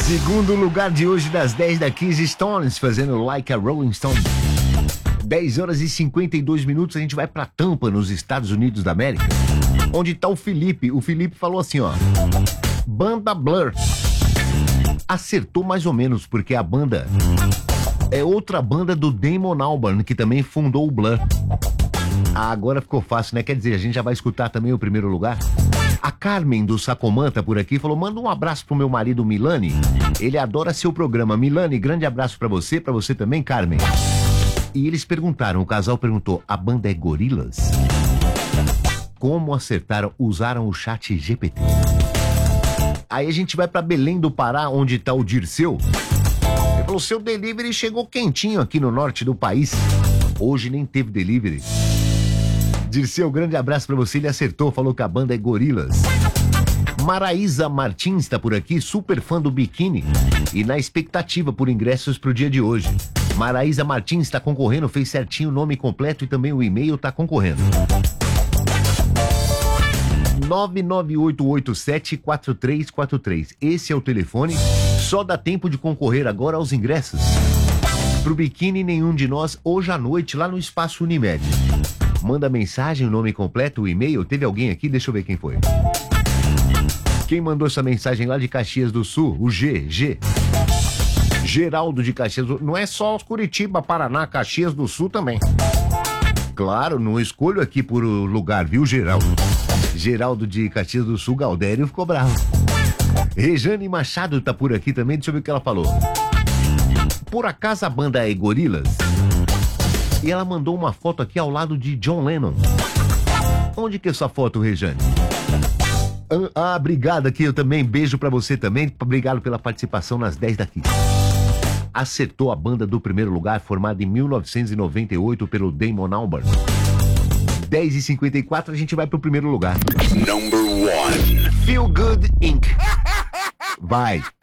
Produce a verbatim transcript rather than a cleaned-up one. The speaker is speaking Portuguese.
Segundo lugar de hoje das dez da Kiss Stones, fazendo Like a Rolling Stone. dez horas e cinquenta e dois minutos, a gente vai pra Tampa, nos Estados Unidos da América. Onde tá o Felipe. O Felipe falou assim, ó. Banda Blur. Acertou mais ou menos, porque a banda é outra banda do Damon Albarn, que também fundou o Blur. Ah, agora ficou fácil, né? Quer dizer, a gente já vai escutar também o primeiro lugar. A Carmen do Sacomã tá por aqui, falou, manda um abraço pro meu marido Milani. Ele adora seu programa. Milani, grande abraço pra você, pra você também, Carmen. E eles perguntaram, o casal perguntou, a banda é Gorillaz? Como acertaram? Usaram o chat G P T. Aí a gente vai pra Belém do Pará, onde tá o Dirceu. Ele falou, seu delivery chegou quentinho aqui no norte do país. Hoje nem teve delivery. Dirceu, grande abraço pra você, ele acertou, falou que a banda é Gorillaz. Maraísa Martins está por aqui, super fã do Biquíni e na expectativa por ingressos pro dia de hoje. Maraísa Martins está concorrendo, fez certinho o nome completo e também o e-mail está concorrendo. nove nove oito oito sete quatro três quatro três. Esse é o telefone, só dá tempo de concorrer agora aos ingressos pro Biquíni Nenhum de Nós hoje à noite lá no Espaço Unimed. Manda mensagem, o nome completo, o e-mail. Teve alguém aqui? Deixa eu ver quem foi. Quem mandou essa mensagem lá de Caxias do Sul? O G, G. Geraldo de Caxias do Sul. Não é só Curitiba, Paraná, Caxias do Sul também. Claro, não escolho aqui por lugar, viu, Geraldo? Geraldo de Caxias do Sul, Galdério ficou bravo. Rejane Machado tá por aqui também, deixa eu ver o que ela falou. Por acaso a banda é Gorillaz? E ela mandou uma foto aqui ao lado de John Lennon. Onde que é essa foto, Rejane? Ah, obrigado aqui, eu também, beijo pra você também, obrigado pela participação nas dez daqui. Acertou a banda do primeiro lugar, formada em mil novecentos e noventa e oito pelo Damon Albarn. dez e cinquenta e quatro, a gente vai pro primeiro lugar. Number one. Feel Good incorporated. Vai.